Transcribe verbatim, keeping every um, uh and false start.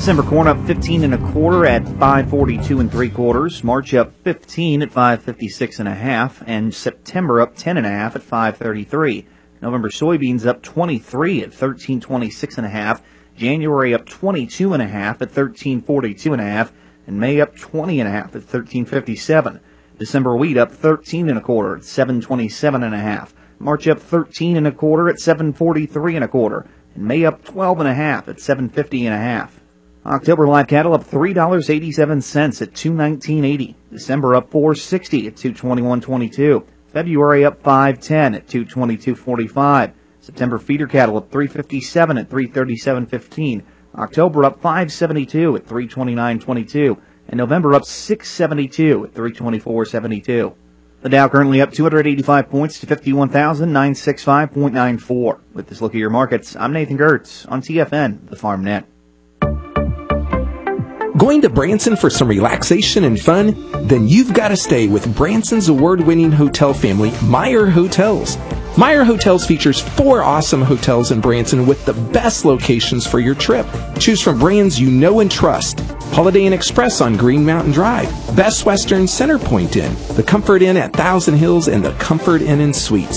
December corn up fifteen and a quarter at five forty-two and three quarters. March up fifteen at five fifty-six and a half, and September up ten and a half at five thirty-three. November soybeans up twenty-three at thirteen twenty-six and a half. January up twenty-two and a half at thirteen forty-two and a half, and May up twenty and a half at thirteen fifty-seven. December wheat up thirteen and a quarter at seven twenty-seven and a half. March up thirteen and a quarter at seven forty-three and a quarter, and May up twelve and a half at seven fifty and a half. October live cattle up three dollars and eighty-seven cents at two nineteen eighty. December up four sixty at two twenty-one twenty-two. February up five ten at two twenty-two forty-five. September feeder cattle up three fifty-seven at three thirty-seven fifteen. October up five seventy-two at three twenty-nine twenty-two. And November up six seventy-two at three twenty-four seventy-two. The Dow currently up two hundred eighty-five points to fifty-one thousand nine hundred sixty-five point nine four. With this look at your markets, I'm Nathan Gertz on T F N, the Farm Net. Going to Branson for some relaxation and fun? Then you've got to stay with Branson's award-winning hotel family, Meyer Hotels. Meyer Hotels features four awesome hotels in Branson with the best locations for your trip. Choose from brands you know and trust. Holiday Inn Express on Green Mountain Drive, Best Western Center Point Inn, the Comfort Inn at Thousand Hills, and the Comfort Inn and Suites.